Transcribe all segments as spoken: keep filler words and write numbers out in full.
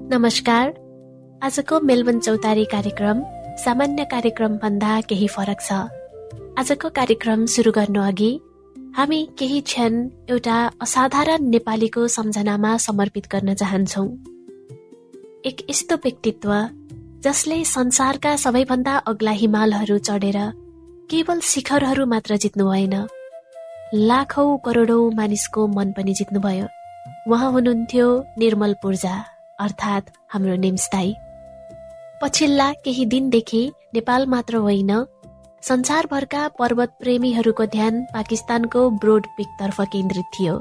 नमस्कार। आजको मेलबर्न चौतारी कार्यक्रम सामान्य कार्यक्रम भन्दा केही फरक छ। आजको कार्यक्रम सुरु गर्नु अघि हामी केही क्षण एउटा असाधारण नेपालीको सम्झनामा समर्पित गर्न चाहन्छौं। एक यस्तो व्यक्तित्व जसले संसारका सबैभन्दा अग्ला हिमालहरू चढेर केवल शिखरहरू मात्र जित्नु भएन, लाखौं करोडौं मानिसको मन पनि जित्नुभयो। उहाँ हुनुहुन्थ्यो निर्मल पूर्जा अर्थात् हाम्रो निम्सदाई। पछिल्ला केही दिनदेखि नेपाल मात्र होइन, संसारभरका पर्वत प्रेमीहरूको ध्यान पाकिस्तानको ब्रोड पिकतर्फ केन्द्रित थियो।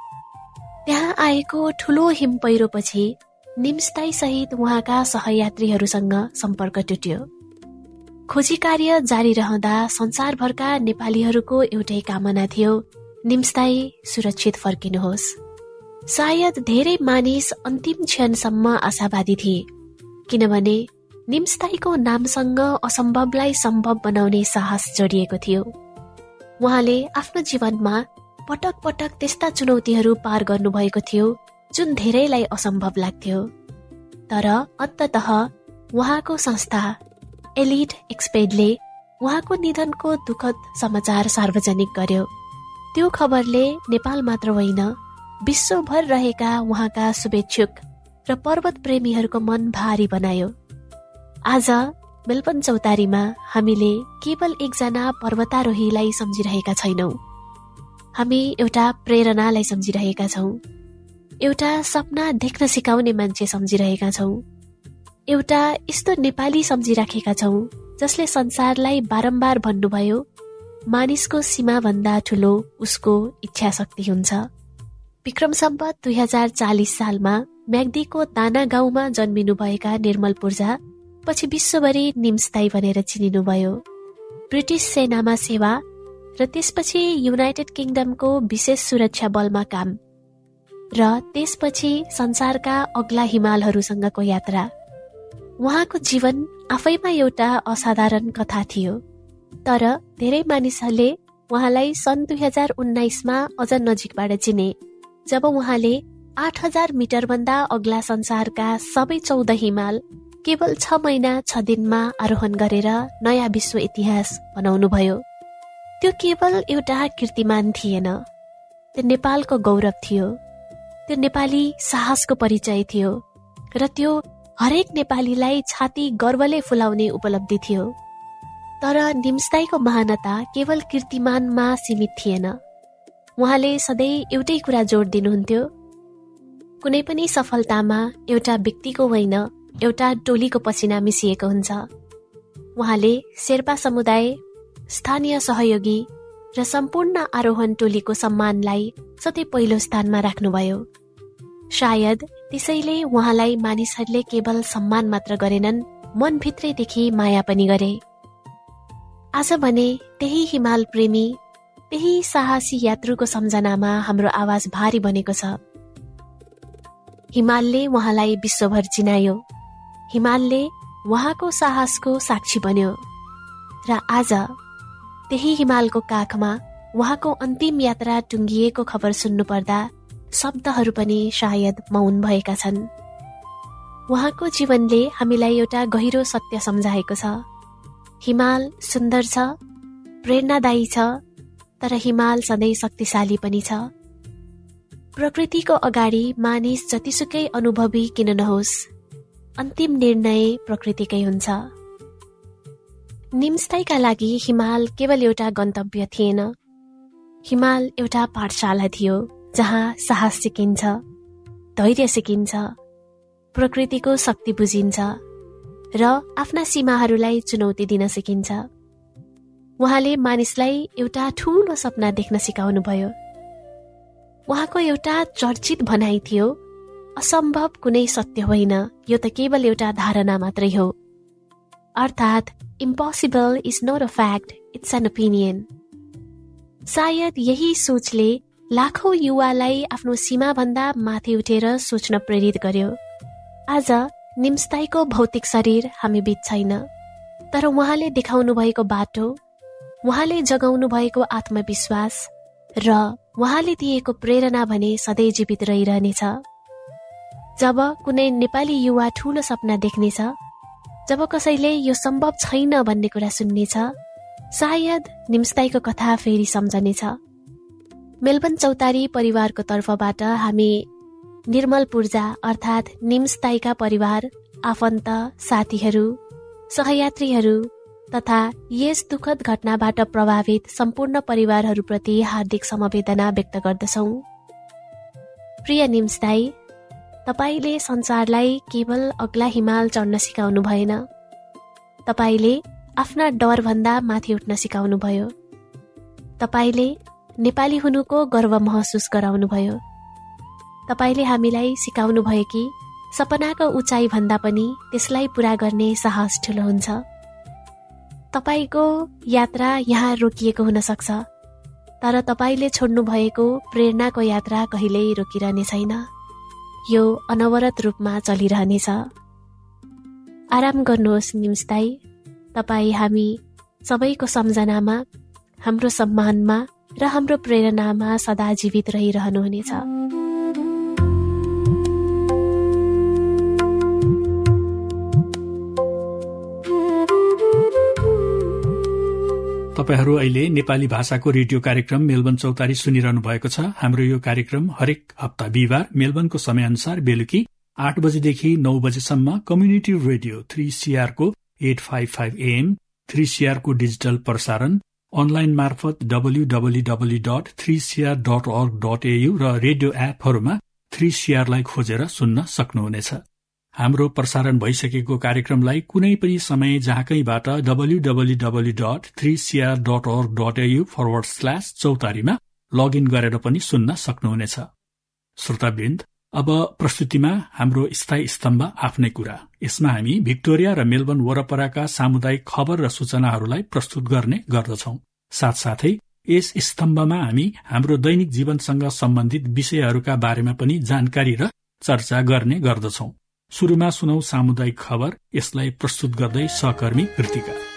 त्यहाँ आएको ठूलो हिम पहिरोपछि निम्सदाई सहित उहाँका सहयात्रीहरूसँग सम्पर्क टुट्यो। खोजी कार्य जारी रहँदा संसारभरका नेपालीहरूको एउटै कामना थियो, निम्सदाई सुरक्षित फर्किनुहोस्। सायद धेरै मानिस अन्तिम क्षणसम्म आशावादी थिए, किनभने निम्सदाईको नामसँग असम्भवलाई सम्भव बनाउने साहस जोडिएको थियो। उहाँले आफ्नो जीवनमा पटक पटक त्यस्ता चुनौतीहरू पार गर्नुभएको थियो जुन धेरैलाई असम्भव लाग्थ्यो। तर अन्ततः उहाँको संस्था एलिट एक्सपेडले उहाँको निधनको दुःखद समाचार सार्वजनिक गर्यो। त्यो खबरले नेपाल मात्र होइन, विश्वभर रहेका उहाँका शुभेच्छुक र पर्वत प्रेमीहरूको मन भारी बनायो। आज मेलबर्न चौतारीमा हामीले केवल एकजना पर्वतारोहीलाई सम्झिरहेका छैनौं, हामी एउटा प्रेरणालाई सम्झिरहेका छौं, एउटा सपना देख्न सिकाउने मान्छे सम्झिरहेका छौं, एउटा यस्तो नेपाली सम्झिराखेका छौं जसले संसारलाई बारम्बार भन्नुभयो, मानिसको सीमा भन्दा ठूलो उसको इच्छा शक्ति हुन्छ। विक्रम सम्वत दुई हजार चालिस सालमा म्याग्दीको ताना गाउँमा जन्मिनुभएका निर्मल पूर्जा पछि विश्वभरि निम्सदाई भनेर चिनिनुभयो। ब्रिटिस सेनामा सेवा र त्यसपछि युनाइटेड किङडमको विशेष सुरक्षा बलमा काम र त्यसपछि संसारका अग्ला हिमालहरूसँगको यात्रा। उहाँको जीवन आफैमा एउटा असाधारण कथा थियो। तर धेरै मानिसहरूले उहाँलाई सन् दुई हजार उन्नाइसमा अझ नजिकबाट चिने, जब उहाँले आठ हजार मिटर भन्दा अग्ला संसारका सबै चौध हिमाल केवल छ महिना छ दिनमा आरोहण गरेर नयाँ विश्व इतिहास बनाउनुभयो। त्यो केवल एउटा कीर्तिमान थिएन, त्यो नेपालको गौरव थियो, त्यो नेपाली साहसको परिचय थियो र त्यो हरेक नेपालीलाई छाती गर्वले फुलाउने उपलब्धि थियो। तर निम्सदाईको महानता केवल कीर्तिमानमा सीमित थिएन। उहाँले सधैँ एउटै कुरा जोड दिनुहुन्थ्यो, कुनै पनि सफलतामा एउटा व्यक्तिको होइन, एउटा टोलीको पसिना मिसिएको हुन्छ। उहाँले शेर्पा समुदाय, स्थानीय सहयोगी र सम्पूर्ण आरोहण टोलीको सम्मानलाई सधैँ पहिलो स्थानमा राख्नुभयो। सायद त्यसैले उहाँलाई मानिसहरूले केवल सम्मान मात्र गरेनन्, मनभित्रैदेखि माया पनि गरे। आज भने त्यही हिमाल प्रेमी, त्यही साहसी यात्रुको सम्झनामा हाम्रो आवाज भारी बनेको छ। हिमालले उहाँलाई विश्वभर चिनायो, हिमालले उहाँको साहसको साक्षी बन्यो र आज त्यही हिमालको काखमा उहाँको अन्तिम यात्रा टुङ्गिएको खबर सुन्नुपर्दा शब्दहरू पनि सायद मौन भएका छन्। उहाँको जीवनले हामीलाई एउटा गहिरो सत्य सम्झाएको छ। हिमाल सुन्दर छ, प्रेरणादायी छ, तर हिमाल सधैँ शक्तिशाली पनि छ। प्रकृतिको अगाडि मानिस जतिसुकै अनुभवी किन नहोस्, अन्तिम निर्णय प्रकृतिकै हुन्छ। निम्सदाईका लागि हिमाल केवल एउटा गन्तव्य थिएन, हिमाल एउटा पाठशाला थियो जहाँ साहस सिकिन्छ, धैर्य सिकिन्छ, प्रकृतिको शक्ति बुझिन्छ र आफ्ना सीमाहरूलाई चुनौती दिन सिकिन्छ। उहाँले मानिसलाई एउटा ठूलो सपना देख्न सिकाउनुभयो। उहाँको एउटा चर्चित भनाइ थियो, असम्भव कुनै सत्य होइन, यो त केवल एउटा धारणा मात्रै हो। अर्थात् impossible is note a fact, it's an opinion. सायद यही सोचले लाखौं युवालाई आफ्नो सीमाभन्दा माथि उठेर सोच्न प्रेरित गर्यो। आज निम्सदाईको भौतिक शरीर हामी बीच छैन, तर उहाँले देखाउनु भएको बाटो, उहाँले जगाउनु भएको आत्मविश्वास र उहाँले दिएको प्रेरणा भने सधैँ जीवित रहिरहनेछ। जब कुनै नेपाली युवा ठूलो सपना देख्नेछ, जब कसैले यो सम्भव छैन भन्ने कुरा सुन्नेछ, सायद निम्सदाईको कथा फेरि सम्झनेछ। मेलबन चौतारी परिवारको तर्फबाट हामी निर्मल पूर्जा अर्थात् निम्सदाईका परिवार, आफन्त, साथीहरू, सहयात्रीहरू तथा यस दुःखद घटनाबाट प्रभावित सम्पूर्ण परिवारहरूप्रति हार्दिक समवेदना व्यक्त गर्दछौँ। प्रिय निम्सदाई, तपाईले संसारलाई केवल अग्ला हिमाल चढ्न सिकाउनु भएन, तपाईले आफ्ना डरभन्दा माथि उठ्न सिकाउनु भयो। तपाईले नेपाली हुनुको गर्व महसुस गराउनुभयो। तपाईले हामीलाई सिकाउनु भयो कि सपनाको उचाइ भन्दा पनि त्यसलाई पूरा गर्ने साहस ठुलो हुन्छ। तपाईको यात्रा यहाँ रोकिएको हुन सक्छ, तर तपाईले छोड्नु भएको प्रेरणाको यात्रा कहिल्यै रोकिरहने छैन। यो अनवरत रूपमा चलिरहनेछ। आराम गर्नुहोस् निम्सदाई, तपाईँ हामी सबैको सम्झनामा, हाम्रो सम्मानमा र हाम्रो प्रेरणामा सदा जीवित रहिरहनुहुनेछ। तपाईहरू अहिले नेपाली भाषाको रेडियो कार्यक्रम मेलबन चौतारी सुनिरहनु भएको छ। हाम्रो यो कार्यक्रम हरेक हप्ता बिहिबार मेलबनको समयअनुसार बेलुकी आठ बजेदेखि नौ बजेसम्म कम्युनिटी रेडियो थ्री सीआर को at five five a.m., three CR को डिजिटल प्रसारण, अनलाइन मार्फत W W W dot three CR dot अर्ग डट एयु र रेडियो एपहरूमा थ्री सीआरलाई खोजेर सुन्न सक्नुहुनेछ। हाम्रो प्रसारण भइसकेको कार्यक्रमलाई कुनै पनि समय जहाँकैबाट W W W dot three CR dot अर्ग डट एयु फरवर्ड स्ल्यास चौतारीमा लगइन गरेर पनि सुन्न सक्नुहुनेछ। श्रोतावृन्द, अब प्रस्तुतिमा हाम्रो स्थायी स्तम्भ आफ्नै कुरा। यसमा हामी भिक्टोरिया र मेलबन वरपरका सामुदायिक खबर र सूचनाहरूलाई प्रस्तुत गर्ने गर्दछौं। साथसाथै यस स्तम्भमा हामी हाम्रो दैनिक जीवनसँग सम्बन्धित विषयहरूका बारेमा पनि जानकारी र चर्चा गर्ने गर्दछौं। सुरुमा सुनौ सामुदायिक खबर। यसलाई प्रस्तुत गर्दै सहकर्मी कृतिका।